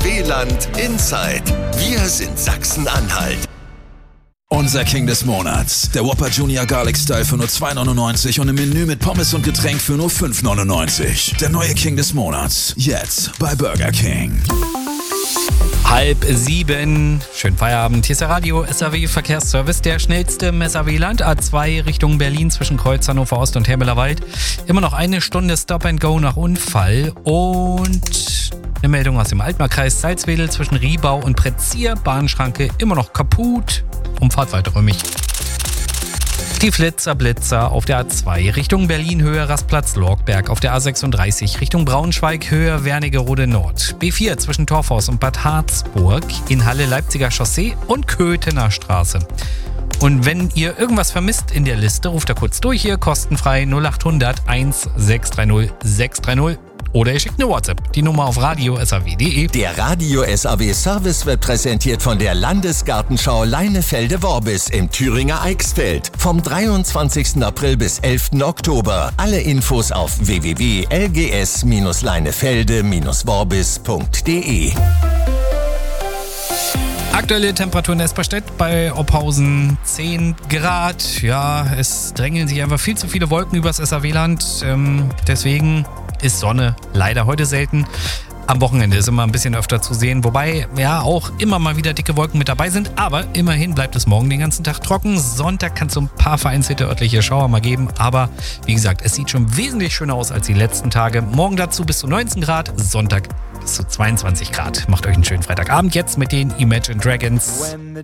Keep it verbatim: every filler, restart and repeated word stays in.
W Land Inside. Wir sind Sachsen-Anhalt. Unser King des Monats. Der Whopper Junior Garlic Style für nur zwei neunundneunzig und im Menü mit Pommes und Getränk für nur fünf neunundneunzig. Der neue King des Monats. Jetzt bei Burger King. Halb sieben. Schönen Feierabend. Hier ist der Radio S A W Verkehrsservice. Der schnellste im S A W-Land. A zwei Richtung Berlin zwischen Kreuz Hannover Ost und Hermelerwald. Immer noch eine Stunde Stop and Go nach Unfall. Und eine Meldung aus dem Altmarkkreis Salzwedel zwischen Riebau und Pretzier. Bahnschranke immer noch kaputt. Umfahrt weiträumig. Die Flitzer Blitzer auf der A zwei Richtung Berlin Höhe Rastplatz Lorgberg, auf der A sechsunddreißig Richtung Braunschweig Höhe Wernigerode Nord, B vier zwischen Torfhaus und Bad Harzburg, in Halle Leipziger Chaussee und Köthener Straße. Und wenn ihr irgendwas vermisst in der Liste, ruft da kurz durch hier, kostenfrei null achthundert sechshundertsechzig sechshundertdreißig oder ihr schickt eine WhatsApp, die Nummer auf radio s a w punkt de. Der Radio S A W Service wird präsentiert von der Landesgartenschau Leinefelde-Worbis im Thüringer Eichsfeld. Vom dreiundzwanzigsten April bis elften Oktober. Alle Infos auf w w w punkt l g s leinefelde worbis punkt de. Aktuelle Temperatur in Esperstedt bei Ophausen zehn Grad. Ja, es drängeln sich einfach viel zu viele Wolken übers S A W-Land. Ähm, deswegen ist Sonne leider heute selten. Am Wochenende ist immer ein bisschen öfter zu sehen, wobei ja auch immer mal wieder dicke Wolken mit dabei sind. Aber immerhin bleibt es morgen den ganzen Tag trocken. Sonntag kann es so ein paar vereinzelte örtliche Schauer mal geben. Aber wie gesagt, es sieht schon wesentlich schöner aus als die letzten Tage. Morgen dazu bis zu neunzehn Grad, Sonntag bis zu zweiundzwanzig Grad. Macht euch einen schönen Freitagabend jetzt mit den Imagine Dragons.